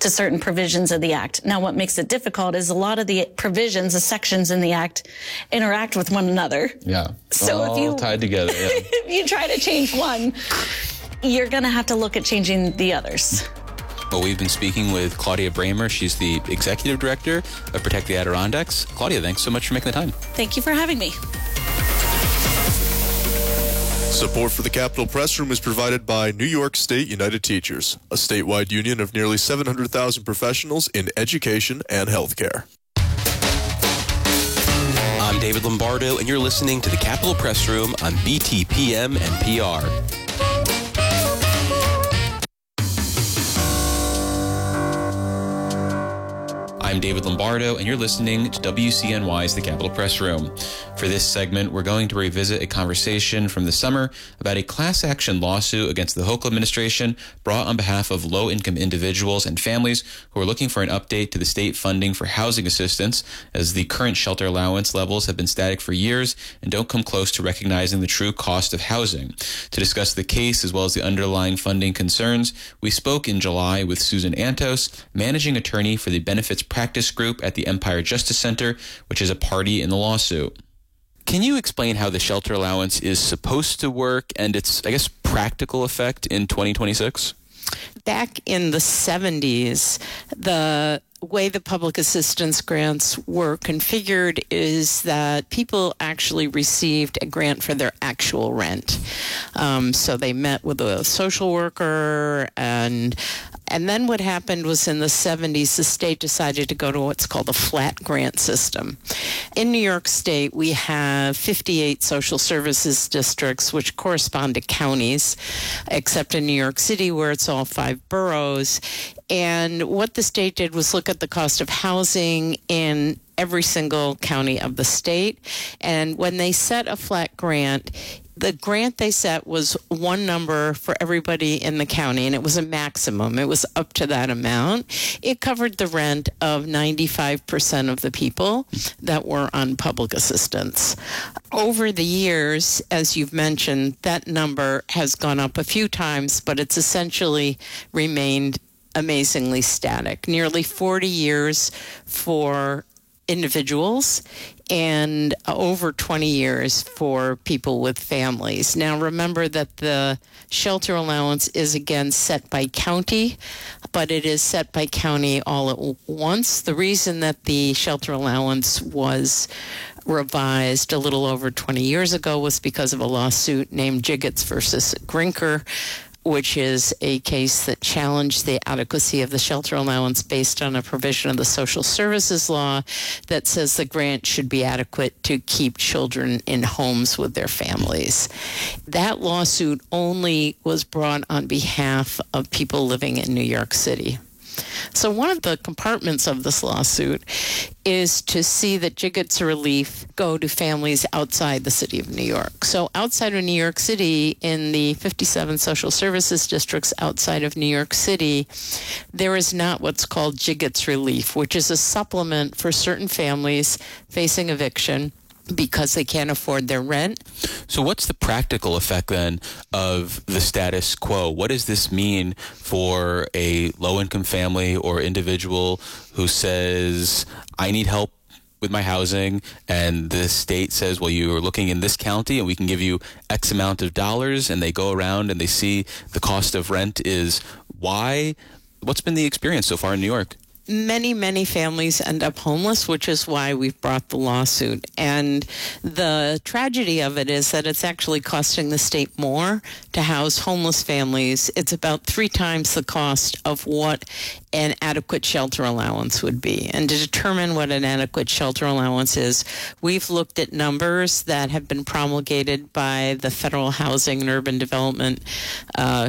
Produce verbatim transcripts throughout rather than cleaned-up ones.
to certain provisions of the Act. Now, what makes it difficult is a lot of the provisions, the sections in the Act, interact with one another. Yeah, so all if you, tied together. Yeah. If you try to change one, you're going to have to look at changing the others. Well, we've been speaking with Claudia Bramer. She's the Executive Director of Protect the Adirondacks. Claudia, thanks so much for making the time. Thank you for having me. Support for the Capitol Press Room is provided by New York State United Teachers, a statewide union of nearly seven hundred thousand professionals in education and healthcare. I'm David Lombardo, and you're listening to the Capitol Press Room on B T P M and P R. I'm David Lombardo, and you're listening to W C N Y's The Capitol Press Room. For this segment, we're going to revisit a conversation from the summer about a class action lawsuit against the Hochul administration brought on behalf of low-income individuals and families who are looking for an update to the state funding for housing assistance, as the current shelter allowance levels have been static for years and don't come close to recognizing the true cost of housing. To discuss the case as well as the underlying funding concerns, we spoke in July with Susan Antos, managing attorney for the Benefits Practice Group at the Empire Justice Center, which is a party in the lawsuit. Can you explain how the shelter allowance is supposed to work and its, I guess, practical effect in twenty twenty-six? Back in the seventies, the way the public assistance grants were configured is that people actually received a grant for their actual rent. Um, so they met with a social worker, and and then what happened was in the seventies, the state decided to go to what's called a flat grant system. In New York State, we have fifty-eight social services districts, which correspond to counties, except in New York City, where it's all five boroughs. And what the state did was look at the cost of housing in every single county of the state. And when they set a flat grant, the grant they set was one number for everybody in the county, and it was a maximum. It was up to that amount. It covered the rent of ninety-five percent of the people that were on public assistance. Over the years, as you've mentioned, that number has gone up a few times, but it's essentially remained amazingly static. Nearly forty years for individuals and over twenty years for people with families. Now, remember that the shelter allowance is again set by county, but it is set by county all at once. The reason that the shelter allowance was revised a little over twenty years ago was because of a lawsuit named Jiggets versus Grinker, which is a case that challenged the adequacy of the shelter allowance based on a provision of the social services law that says the grant should be adequate to keep children in homes with their families. That lawsuit only was brought on behalf of people living in New York City. So one of the compartments of this lawsuit is to see that Jiggets relief go to families outside the city of New York. So outside of New York City, in the fifty-seven social services districts outside of New York City, there is not what's called Jiggets relief, which is a supplement for certain families facing eviction because they can't afford their rent. So what's the practical effect then of the status quo? What does this mean for a low-income family or individual who says, I need help with my housing, and the state says, well, you are looking in this county and we can give you X amount of dollars, and they go around and they see the cost of rent is Y? What's been the experience so far in New York? Many, many families end up homeless, which is why we've brought the lawsuit. And the tragedy of it is that it's actually costing the state more to house homeless families. It's about three times the cost of what an adequate shelter allowance would be. And to determine what an adequate shelter allowance is, we've looked at numbers that have been promulgated by the Federal Housing and Urban Development uh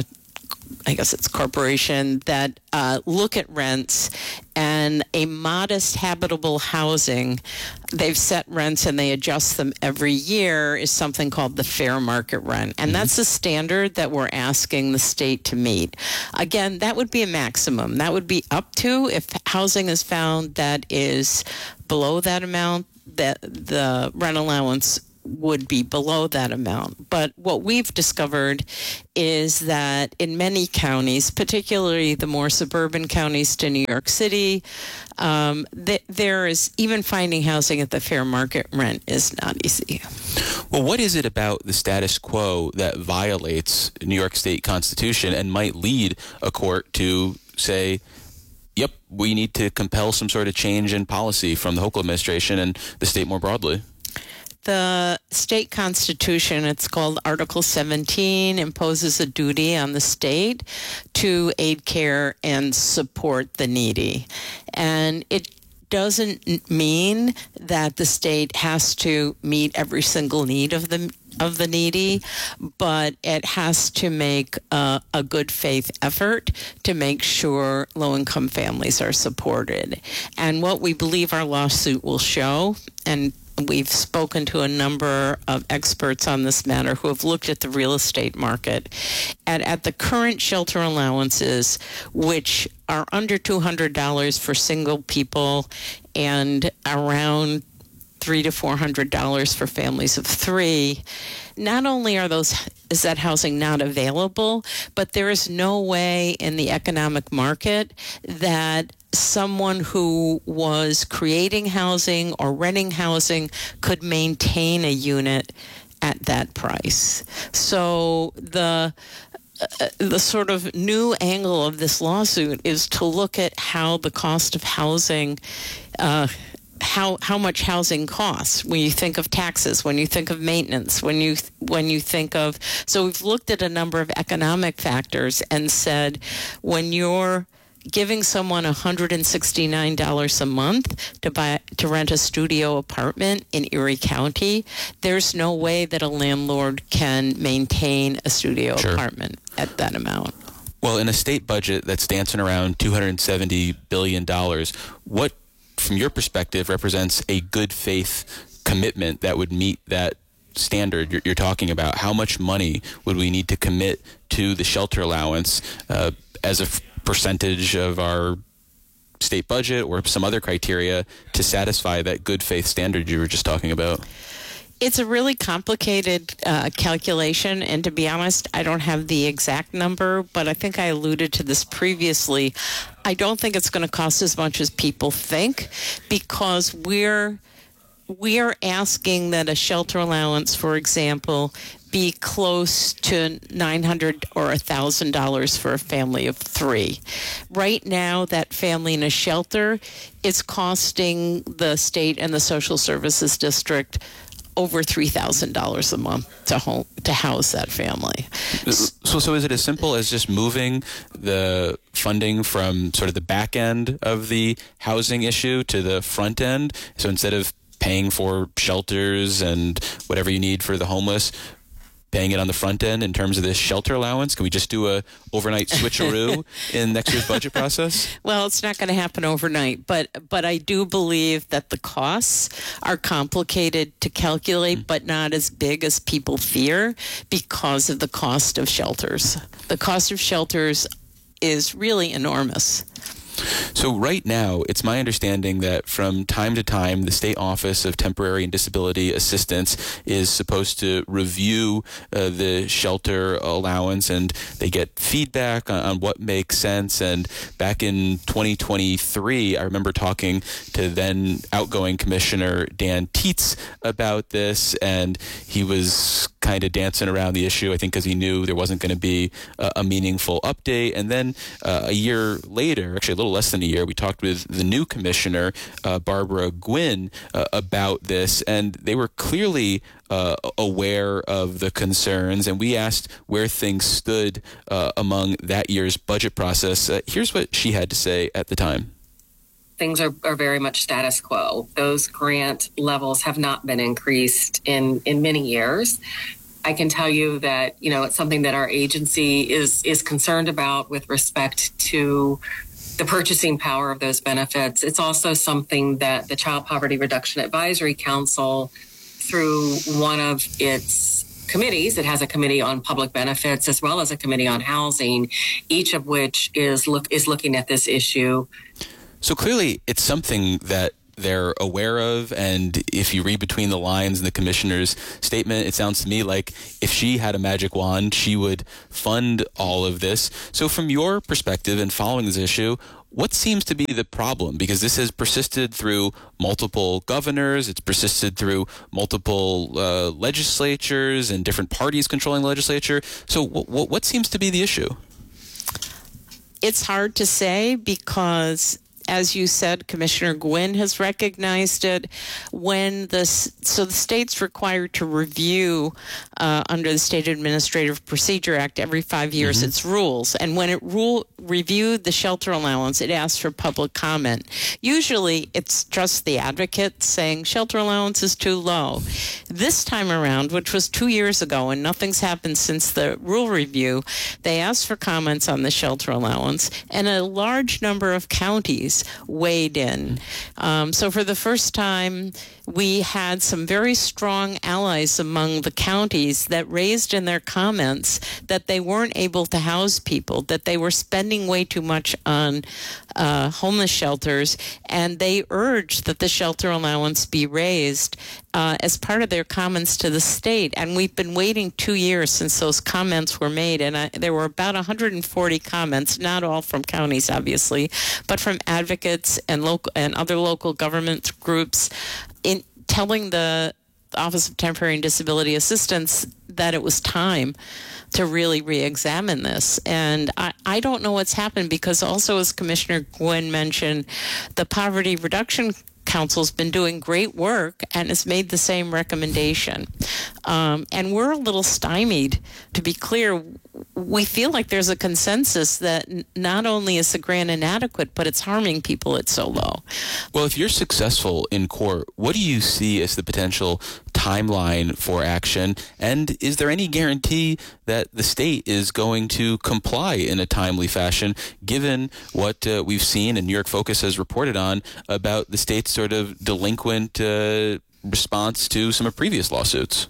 I guess it's corporation, that uh, look at rents, and a modest habitable housing, they've set rents and they adjust them every year, is something called the fair market rent. And mm-hmm. that's a standard that we're asking the state to meet. Again, that would be a maximum. That would be up to, if housing is found that is below that amount, that the rent allowance would be below that amount. But what we've discovered is that in many counties, particularly the more suburban counties to New York City, um, th- there is even finding housing at the fair market rent is not easy. Well, what is it about the status quo that violates New York State Constitution and might lead a court to say, yep, we need to compel some sort of change in policy from the Hochul administration and the state more broadly? The state constitution, it's called Article seventeen, imposes a duty on the state to aid, care, and support the needy. And it doesn't mean that the state has to meet every single need of the of the needy, but it has to make a, a good faith effort to make sure low-income families are supported. And what we believe our lawsuit will show, and we've spoken to a number of experts on this matter who have looked at the real estate market. And at the current shelter allowances, which are under two hundred dollars for single people and around three to four hundred dollars for families of three, not only are those is that housing not available, but there is no way in the economic market that someone who was creating housing or renting housing could maintain a unit at that price. So the uh, the sort of new angle of this lawsuit is to look at how the cost of housing uh, how how much housing costs when you think of taxes, when you think of maintenance, when you when you think of so we've looked at a number of economic factors and said when you're giving someone one hundred sixty-nine dollars a month to buy to rent a studio apartment in Erie County, there's no way that a landlord can maintain a studio Sure. apartment at that amount. Well, in a state budget that's dancing around two hundred seventy billion dollars, what, from your perspective, represents a good faith commitment that would meet that standard you're, you're talking about? How much money would we need to commit to the shelter allowance uh, as a f- percentage of our state budget or some other criteria to satisfy that good faith standard you were just talking about? It's a really complicated uh, calculation, and to be honest, I don't have the exact number, but I think I alluded to this previously. I don't think it's going to cost as much as people think, because we're we're asking that a shelter allowance, for example, be close to nine hundred dollars or one thousand dollars for a family of three. Right now, that family in a shelter is costing the state and the social services district over three thousand dollars a month to home, to house that family. So, so is it as simple as just moving the funding from sort of the back end of the housing issue to the front end? So instead of paying for shelters and whatever you need for the homeless, paying it on the front end in terms of this shelter allowance? Can we just do a overnight switcheroo in next year's budget process? Well, it's not going to happen overnight, but but I do believe that the costs are complicated to calculate, mm-hmm. but not as big as people fear because of the cost of shelters. The cost of shelters is really enormous. So right now, it's my understanding that from time to time, the State Office of Temporary and Disability Assistance is supposed to review uh, the shelter allowance, and they get feedback on, on what makes sense. And back in twenty twenty-three, I remember talking to then outgoing Commissioner Dan Tietz about this, and he was kind of dancing around the issue, I think because he knew there wasn't going to be a, a meaningful update. And then uh, a year later, actually a little less than a year, we talked with the new commissioner, uh, Barbara Gwynn, uh, about this, and they were clearly uh, aware of the concerns, and we asked where things stood uh, among that year's budget process. Uh, here's what she had to say at the time. Things are, are very much status quo. Those grant levels have not been increased in, in many years. I can tell you that, you know, it's something that our agency is is concerned about with respect to the purchasing power of those benefits. It's also something that the Child Poverty Reduction Advisory Council, through one of its committees, it has a committee on public benefits as well as a committee on housing, each of which is look is looking at this issue. So clearly it's something that they're aware of. And if you read between the lines in the commissioner's statement, it sounds to me like if she had a magic wand, she would fund all of this. So from your perspective and following this issue, what seems to be the problem? Because this has persisted through multiple governors, it's persisted through multiple uh, legislatures and different parties controlling the legislature. So w- w- what seems to be the issue? It's hard to say because, as you said, Commissioner Gwynn has recognized it. When the so the state's required to review uh, under the State Administrative Procedure Act every five years mm-hmm. its rules, and when it rule reviewed the shelter allowance, it asked for public comment. Usually, it's just the advocate saying shelter allowance is too low. This time around, which was two years ago, and nothing's happened since the rule review, they asked for comments on the shelter allowance, and a large number of counties weighed in. Um, so for the first time, we had some very strong allies among the counties that raised in their comments that they weren't able to house people, that they were spending way too much on uh, homeless shelters, and they urged that the shelter allowance be raised uh, as part of their comments to the state. And we've been waiting two years since those comments were made, and I, there were about one hundred forty comments, not all from counties, obviously, but from advocates and local and other local government groups, in telling the Office of Temporary and Disability Assistance that it was time to really re-examine this. And I, I don't know what's happened because also, as Commissioner Gwynn mentioned, the Poverty Reduction Council's been doing great work and has made the same recommendation. Um, and we're a little stymied. To be clear, we feel like there's a consensus that n- not only is the grant inadequate, but it's harming people it's so low. Well, if you're successful in court, what do you see as the potential timeline for action? And is there any guarantee that the state is going to comply in a timely fashion, given what uh, we've seen and New York Focus has reported on about the state's sort of delinquent uh, response to some of previous lawsuits?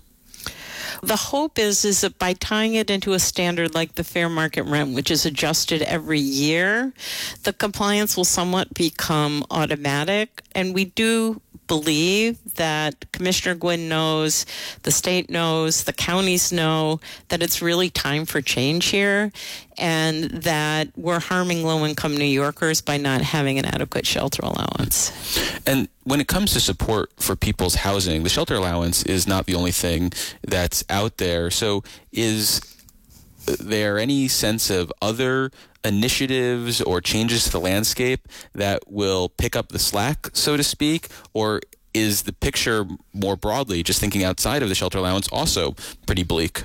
The hope is is that by tying it into a standard like the fair market rent, which is adjusted every year, the compliance will somewhat become automatic. And we do believe that Commissioner Gwynn knows, the state knows, the counties know that it's really time for change here, and that we're harming low-income New Yorkers by not having an adequate shelter allowance. And when it comes to support for people's housing, the shelter allowance is not the only thing that's out there. So is there any sense of other initiatives or changes to the landscape that will pick up the slack, so to speak? Or is the picture more broadly, just thinking outside of the shelter allowance, also pretty bleak?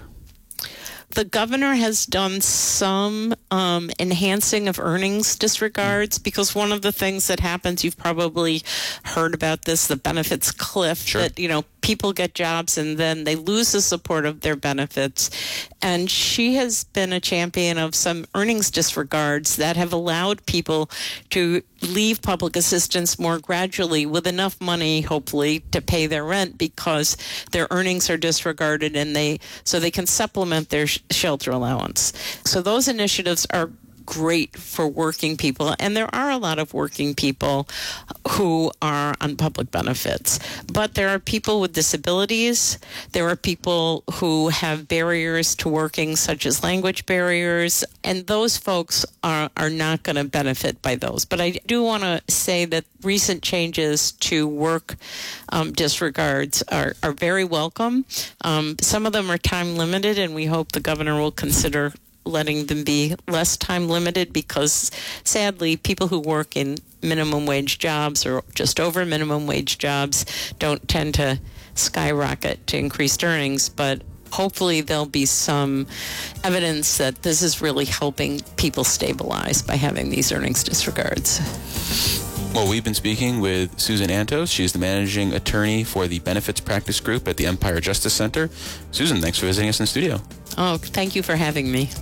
The governor has done some um, enhancing of earnings disregards, because one of the things that happens, you've probably heard about this, the benefits cliff, sure. that, you know, people get jobs and then they lose the support of their benefits. And she has been a champion of some earnings disregards that have allowed people to leave public assistance more gradually with enough money, hopefully, to pay their rent because their earnings are disregarded, and they so they can supplement their sh- shelter allowance. So those initiatives are great for working people, and there are a lot of working people who are on public benefits. But there are people with disabilities. There are people who have barriers to working, such as language barriers, and those folks are, are not going to benefit by those. But I do want to say that recent changes to work um, disregards are, are very welcome. Um, some of them are time limited, and we hope the governor will consider letting them be less time limited, because sadly people who work in minimum wage jobs or just over minimum wage jobs don't tend to skyrocket to increased earnings. But hopefully there'll be some evidence that this is really helping people stabilize by having these earnings disregards. Well, we've been speaking with Susan Antos. She's the managing attorney for the Benefits Practice Group at the Empire Justice Center. Susan, thanks for visiting us in the studio. Oh, thank you for having me.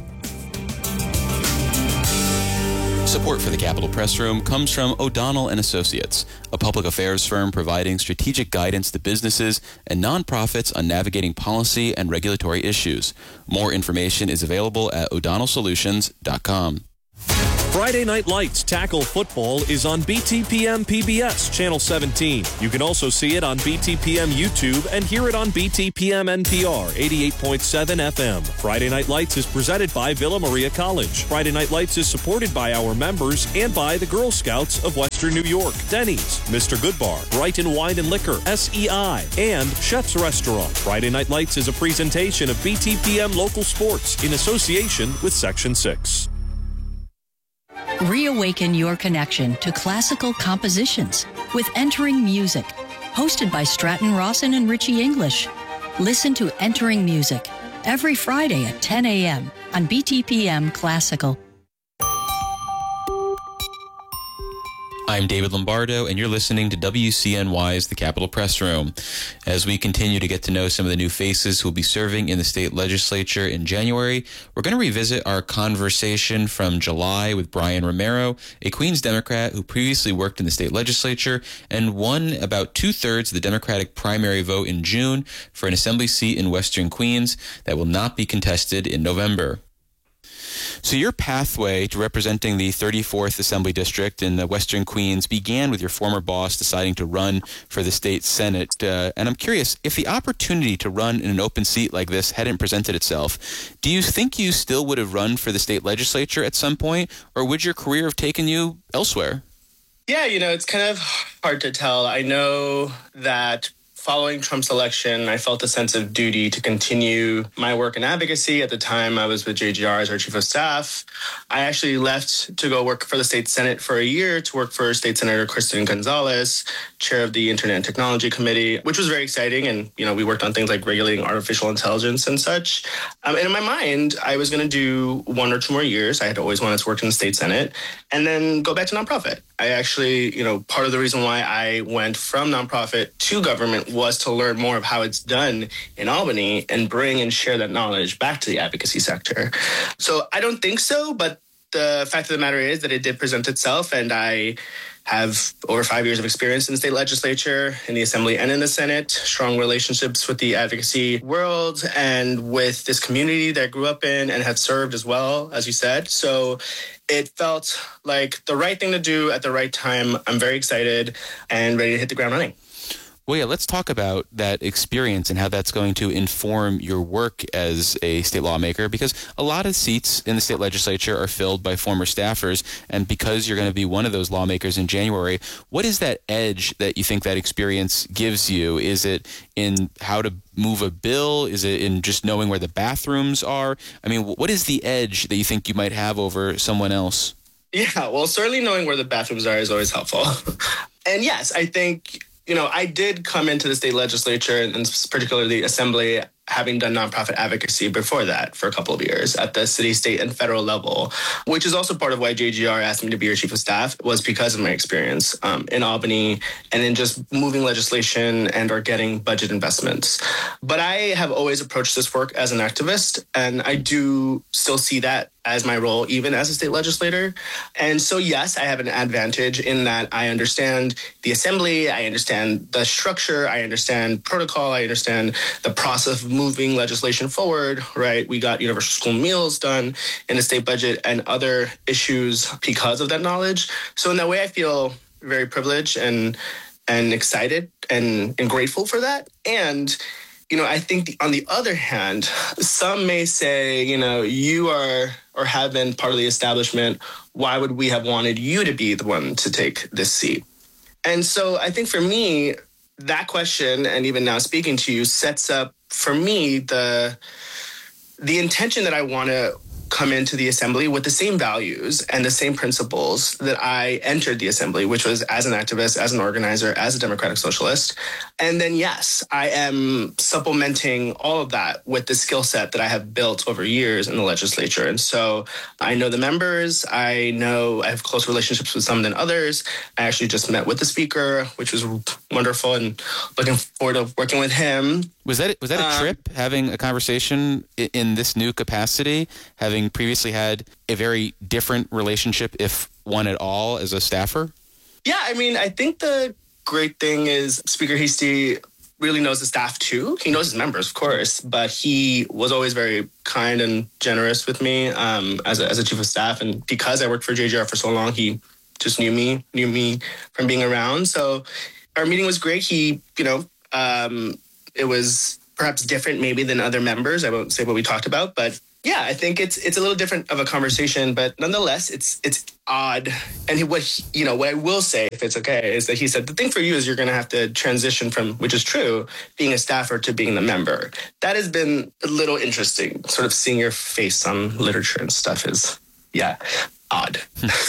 Support for the Capitol Press Room comes from O'Donnell and Associates, a public affairs firm providing strategic guidance to businesses and nonprofits on navigating policy and regulatory issues. More information is available at o'donnell solutions dot com. Friday Night Lights Tackle Football is on B T P M P B S Channel seventeen. You can also see it on B T P M YouTube and hear it on B T P M N P R eighty-eight point seven F M. Friday Night Lights is presented by Villa Maria College. Friday Night Lights is supported by our members and by the Girl Scouts of Western New York, Denny's, Mister Goodbar, Brighton Wine and Liquor, S E I, and Chef's Restaurant. Friday Night Lights is a presentation of B T P M Local Sports in association with Section six. Reawaken your connection to classical compositions with Entering Music, hosted by Stratton Rawson and Richie English. Listen to Entering Music every Friday at ten a.m. on B T P M Classical. I'm David Lombardo, and you're listening to W C N Y's The Capitol Press Room. As we continue to get to know some of the new faces who will be serving in the state legislature in January, we're going to revisit our conversation from July with Brian Romero, a Queens Democrat who previously worked in the state legislature and won about two-thirds of the Democratic primary vote in June for an assembly seat in Western Queens that will not be contested in November. So your pathway to representing the thirty-fourth Assembly District in the Western Queens began with your former boss deciding to run for the state Senate. Uh, and I'm curious, if the opportunity to run in an open seat like this hadn't presented itself, do you think you still would have run for the state legislature at some point, or would your career have taken you elsewhere? Yeah, you know, it's kind of hard to tell. I know that following Trump's election, I felt a sense of duty to continue my work in advocacy. At the time, I was with J G R as our chief of staff. I actually left to go work for the state Senate for a year to work for State Senator Kristen Gonzalez, chair of the Internet and Technology Committee, which was very exciting. And, you know, we worked on things like regulating artificial intelligence and such. Um, and in my mind, I was going to do one or two more years. I had always wanted to work in the state Senate and then go back to nonprofit. I actually, you know, part of the reason why I went from nonprofit to government was to learn more of how it's done in Albany and bring and share that knowledge back to the advocacy sector. So I don't think so, but the fact of the matter is that it did present itself, and I have over five years of experience in the state legislature, in the assembly, and in the Senate, strong relationships with the advocacy world and with this community that I grew up in and have served as well, as you said. So it felt like the right thing to do at the right time. I'm very excited and ready to hit the ground running. Well, yeah, let's talk about that experience and how that's going to inform your work as a state lawmaker, because a lot of seats in the state legislature are filled by former staffers. And because you're going to be one of those lawmakers in January, what is that edge that you think that experience gives you? Is it in how to move a bill? Is it in just knowing where the bathrooms are? I mean, what is the edge that you think you might have over someone else? Yeah, well, certainly knowing where the bathrooms are is always helpful. And yes, I think, you know, I did come into the state legislature and particularly the assembly having done nonprofit advocacy before that for a couple of years at the city, state, and federal level, which is also part of why J G R asked me to be your chief of staff, was because of my experience um, in Albany and in just moving legislation and or getting budget investments. But I have always approached this work as an activist, and I do still see that as my role, even as a state legislator. And so, yes, I have an advantage in that I understand the assembly, I understand the structure, I understand protocol, I understand the process of moving legislation forward, right? We got universal school meals done in the state budget and other issues because of that knowledge. So in that way, I feel very privileged and and excited and, and grateful for that. And you know, I think the, on the other hand, some may say, you know, you are or have been part of the establishment. Why would we have wanted you to be the one to take this seat? And so I think for me, that question, and even now speaking to you, sets up for me the the intention that I want to come into the assembly with the same values and the same principles that I entered the assembly, which was as an activist, as an organizer, as a democratic socialist. And then, yes, I am supplementing all of that with the skill set that I have built over years in the legislature. And so I know the members, I know I have close relationships with some than others. I actually just met with the speaker, which was wonderful, and looking forward to working with him. Was that was that a um, trip, having a conversation in this new capacity, having previously had a very different relationship, if one at all, as a staffer? Yeah, I mean, I think the great thing is Speaker Heastie really knows the staff too. He knows his members, of course, but he was always very kind and generous with me um, as, a, as a chief of staff. And because I worked for J G R for so long, he just knew me, knew me from being around. So our meeting was great. He, you know, um, it was perhaps different maybe than other members. I won't say what we talked about, but yeah, I think it's it's a little different of a conversation, but nonetheless, it's it's odd. And what he, you know, what I will say, if it's okay, is that he said the thing for you is you're going to have to transition from, which is true, being a staffer to being the member. That has been a little interesting. Sort of seeing your face on literature and stuff is, yeah, odd.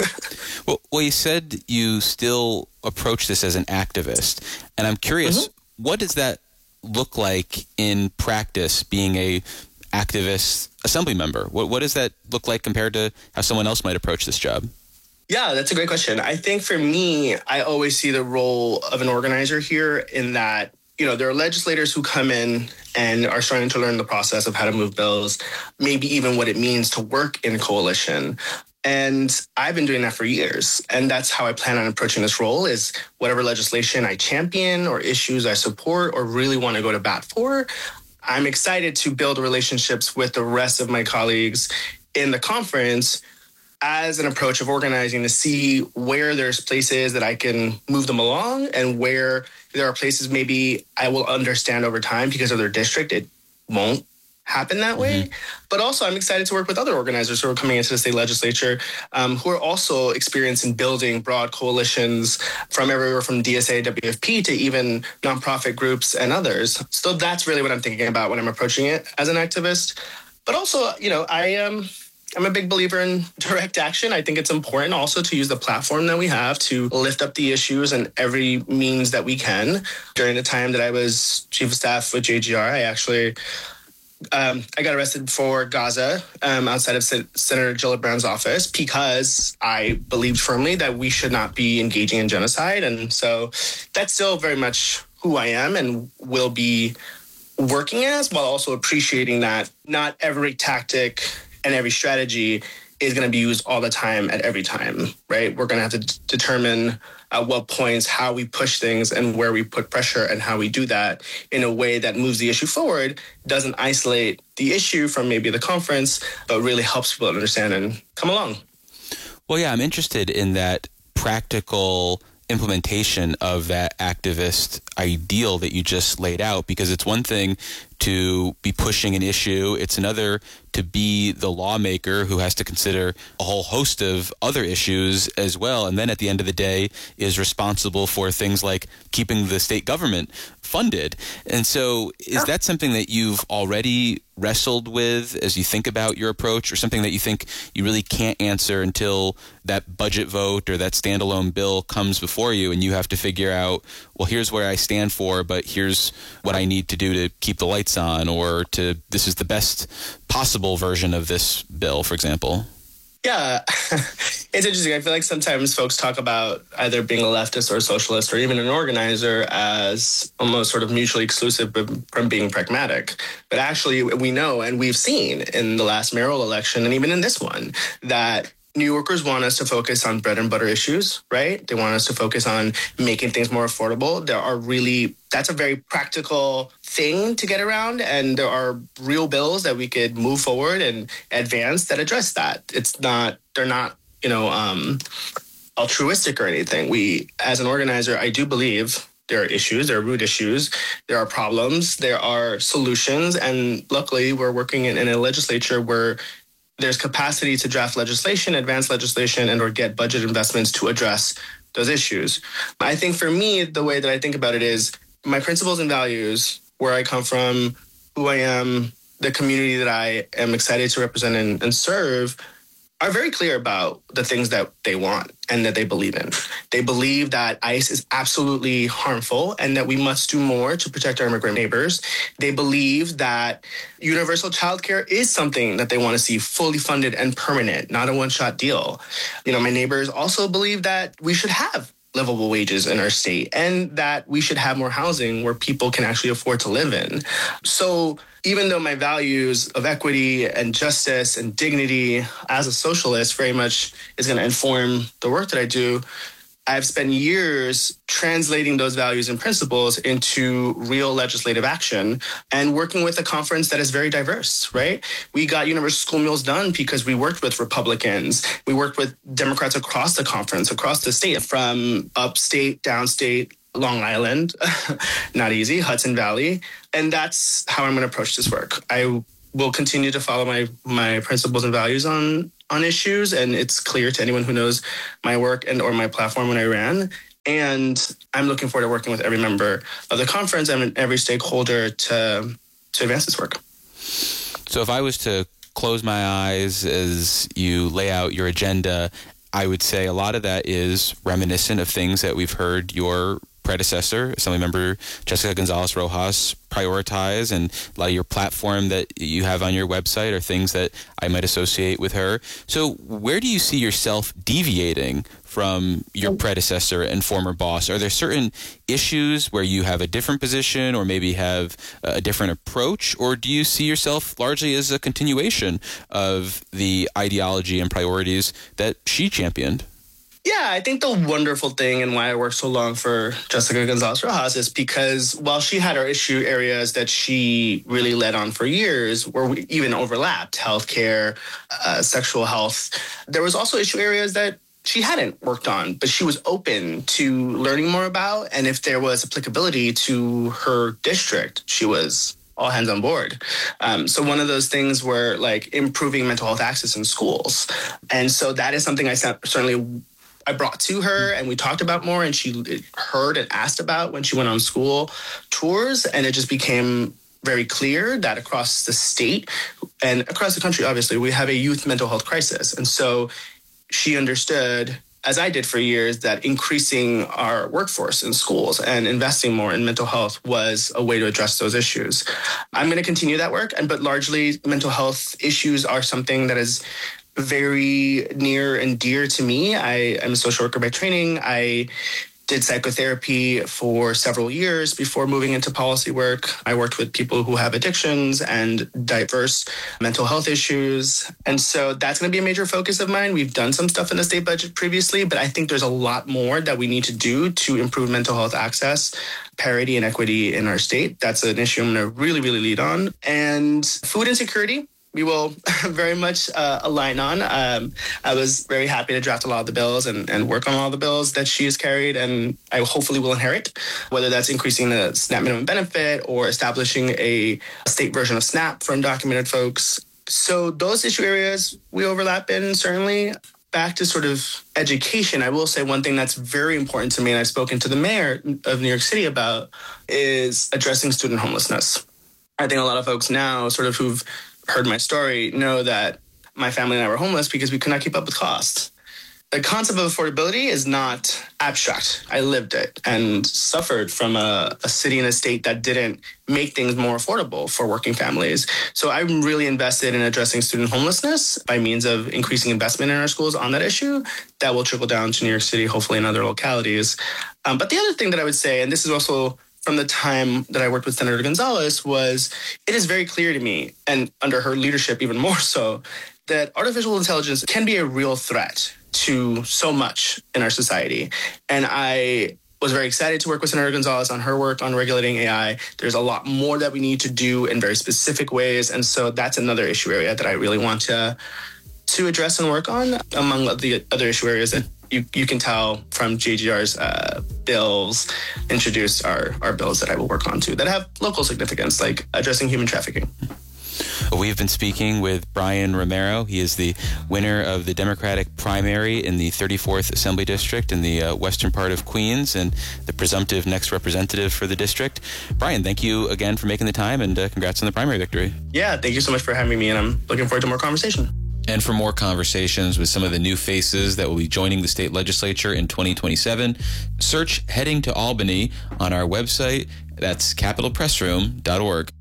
well, well, you said you still approach this as an activist, and I'm curious, mm-hmm. what does that look like in practice? Being a activist assembly member, what what does that look like compared to how someone else might approach this job? Yeah, that's a great question. I think for me, I always see the role of an organizer here in that, you know, there are legislators who come in and are starting to learn the process of how to move bills, maybe even what it means to work in coalition. And I've been doing that for years. And that's how I plan on approaching this role, is whatever legislation I champion or issues I support or really want to go to bat for, I'm excited to build relationships with the rest of my colleagues in the conference as an approach of organizing to see where there's places that I can move them along and where there are places maybe I will understand over time because of their district. It won't happen that way. Mm-hmm. But also I'm excited to work with other organizers who are coming into the state legislature um, who are also experienced in building broad coalitions from everywhere from D S A, W F P to even nonprofit groups and others. So that's really what I'm thinking about when I'm approaching it as an activist. But also, you know, I am um, I'm a big believer in direct action. I think it's important also to use the platform that we have to lift up the issues in every means that we can. During the time that I was chief of staff with J G R, I actually Um, I got arrested for Gaza um, outside of Sen- Senator Gillibrand's office because I believed firmly that we should not be engaging in genocide. And so that's still very much who I am and will be working as, while also appreciating that not every tactic and every strategy is going to be used all the time at every time, right? We're going to have to d- determine at what points, how we push things and where we put pressure and how we do that in a way that moves the issue forward, doesn't isolate the issue from maybe the conference, but really helps people understand and come along. Well, yeah, I'm interested in that practical implementation of that activist ideal that you just laid out, because it's one thing to be pushing an issue. It's another to be the lawmaker who has to consider a whole host of other issues as well. And then at the end of the day is responsible for things like keeping the state government funded. And so is that something that you've already wrestled with as you think about your approach, or something that you think you really can't answer until that budget vote or that standalone bill comes before you and you have to figure out, well, here's where I stand for, but here's what I need to do to keep the lights on, or to, this is the best possible version of this bill, for example? Yeah, it's interesting. I feel like sometimes folks talk about either being a leftist or a socialist or even an organizer as almost sort of mutually exclusive from being pragmatic. But actually, we know and we've seen in the last mayoral election and even in this one that New Yorkers want us to focus on bread and butter issues, right? They want us to focus on making things more affordable. There are really, that's a very practical thing to get around. And there are real bills that we could move forward and advance that address that. It's not, they're not, you know, um, altruistic or anything. We, as an organizer, I do believe there are issues, there are root issues, there are problems, there are solutions. And luckily, we're working in, in a legislature where there's capacity to draft legislation, advance legislation, and or get budget investments to address those issues. I think for me, the way that I think about it is my principles and values, where I come from, who I am, the community that I am excited to represent and, and serve, are very clear about the things that they want and that they believe in. They believe that ICE is absolutely harmful and that we must do more to protect our immigrant neighbors. They believe that universal childcare is something that they want to see fully funded and permanent, not a one-shot deal. You know, my neighbors also believe that we should have livable wages in our state and that we should have more housing where people can actually afford to live in. So even though my values of equity and justice and dignity as a socialist very much is going to inform the work that I do, I've spent years translating those values and principles into real legislative action and working with a conference that is very diverse, right? We got universal school meals done because we worked with Republicans. We worked with Democrats across the conference, across the state, from upstate, downstate, Long Island, not easy, Hudson Valley. And that's how I'm going to approach this work. I will continue to follow my my principles and values on on issues, and it's clear to anyone who knows my work and or my platform when I ran. And I'm looking forward to working with every member of the conference and every stakeholder to to advance this work. So if I was to close my eyes as you lay out your agenda, I would say a lot of that is reminiscent of things that we've heard your predecessor, Assemblymember Jessica Gonzalez Rojas, prioritize, and a lot of your platform that you have on your website are things that I might associate with her. So where do you see yourself deviating from your predecessor and former boss? Are there certain issues where you have a different position or maybe have a different approach, or do you see yourself largely as a continuation of the ideology and priorities that she championed? Yeah, I think the wonderful thing and why I worked so long for Jessica Gonzalez Rojas is because while she had her issue areas that she really led on for years, where we even overlapped, healthcare, uh, sexual health, there was also issue areas that she hadn't worked on, but she was open to learning more about. And if there was applicability to her district, she was all hands on board. Um, so one of those things were like improving mental health access in schools. And so that is something I certainly I brought to her and we talked about more, and she heard and asked about when she went on school tours. And it just became very clear that across the state and across the country, obviously, we have a youth mental health crisis. And so she understood, as I did for years, that increasing our workforce in schools and investing more in mental health was a way to address those issues. I'm going to continue that work, and but largely mental health issues are something that is very near and dear to me. I am a social worker by training. I did psychotherapy for several years before moving into policy work. I worked with people who have addictions and diverse mental health issues. And so that's going to be a major focus of mine. We've done some stuff in the state budget previously, but I think there's a lot more that we need to do to improve mental health access, parity, and equity in our state. That's an issue I'm going to really, really lead on. And food insecurity, we will very much uh, align on. Um, I was very happy to draft a lot of the bills and, and work on all the bills that she has carried, and I hopefully will inherit, whether that's increasing the SNAP minimum benefit or establishing a state version of SNAP for undocumented folks. So those issue areas we overlap in, certainly. Back to sort of education, I will say one thing that's very important to me, and I've spoken to the mayor of New York City about, is addressing student homelessness. I think a lot of folks now sort of who've heard my story know that my family and I were homeless because we could not keep up with costs. The concept of affordability is not abstract. I lived it and suffered from a, a city and a state that didn't make things more affordable for working families. So I'm really invested in addressing student homelessness by means of increasing investment in our schools on that issue. That will trickle down to New York City, hopefully in other localities. Um, but the other thing that I would say, and this is also from the time that I worked with Senator Gonzalez, was it is very clear to me, and under her leadership even more so, that artificial intelligence can be a real threat to so much in our society. And I was very excited to work with Senator Gonzalez on her work on regulating A I. There's a lot more that we need to do in very specific ways. And so that's another issue area that I really want to, to address and work on, among the other issue areas that You, you can tell from J G R's uh, bills introduced are, are bills that I will work on too that have local significance, like addressing human trafficking. We have been speaking with Brian Romero. He is the winner of the Democratic primary in the thirty-fourth Assembly District in the uh, western part of Queens and the presumptive next representative for the district. Brian, thank you again for making the time, and uh, congrats on the primary victory. Yeah, thank you so much for having me, and I'm looking forward to more conversation. And for more conversations with some of the new faces that will be joining the state legislature in twenty twenty-seven, search Heading to Albany on our website. That's capital press room dot org.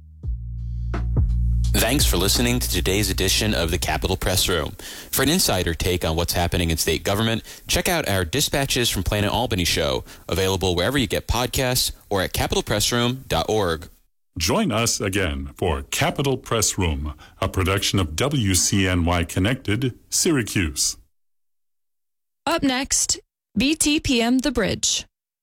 Thanks for listening to today's edition of the Capitol Press Room. For an insider take on what's happening in state government, check out our Dispatches from Planet Albany show, available wherever you get podcasts or at capital press room dot org. Join us again for Capitol Press Room, a production of W C N Y Connected, Syracuse. Up next, B T P M The Bridge.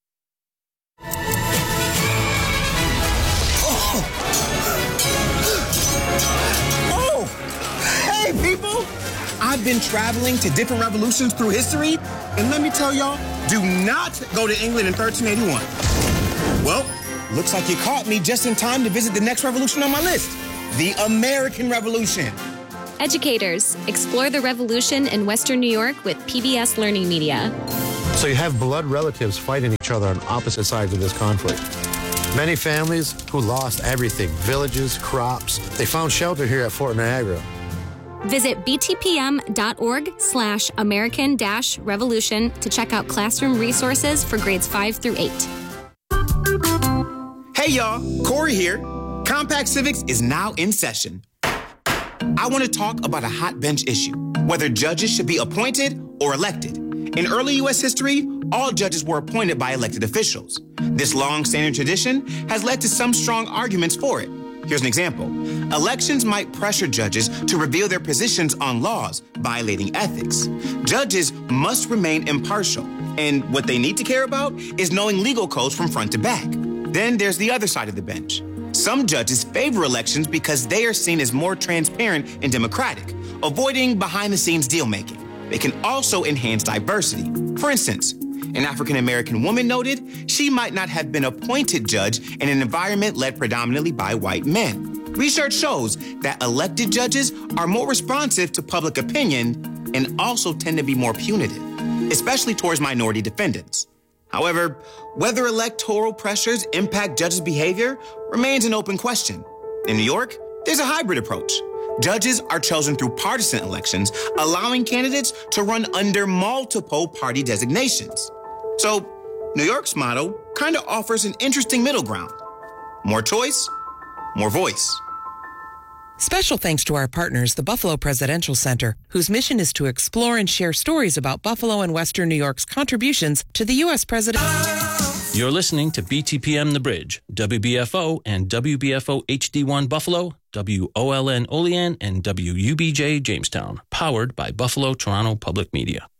Oh! Hey, people! I've been traveling to different revolutions through history, and let me tell y'all, do not go to England in thirteen eighty-one. Well, looks like you caught me just in time to visit the next revolution on my list, the American Revolution. Educators, explore the revolution in Western New York with P B S Learning Media. So you have blood relatives fighting each other on opposite sides of this conflict. Many families who lost everything, villages, crops, they found shelter here at Fort Niagara. Visit btpm.org slash American dash revolution to check out classroom resources for grades five through eight. Hey y'all, Corey here. Compact Civics is now in session. I want to talk about a hot bench issue, whether judges should be appointed or elected. In early U S history, all judges were appointed by elected officials. This long-standing tradition has led to some strong arguments for it. Here's an example. Elections might pressure judges to reveal their positions on laws, violating ethics. Judges must remain impartial, and what they need to care about is knowing legal codes from front to back. Then there's the other side of the bench. Some judges favor elections because they are seen as more transparent and democratic, avoiding behind-the-scenes deal-making. They can also enhance diversity. For instance, an African-American woman noted she might not have been appointed judge in an environment led predominantly by white men. Research shows that elected judges are more responsive to public opinion and also tend to be more punitive, especially towards minority defendants. However, whether electoral pressures impact judges' behavior remains an open question. In New York, there's a hybrid approach. Judges are chosen through partisan elections, allowing candidates to run under multiple party designations. So, New York's model kind of offers an interesting middle ground. More choice, more voice. Special thanks to our partners, the Buffalo Presidential Center, whose mission is to explore and share stories about Buffalo and Western New York's contributions to the U S president. You're listening to B T P M The Bridge, W B F O and W B F O H D one Buffalo, W O L N Olean, and W U B J Jamestown, powered by Buffalo Toronto Public Media.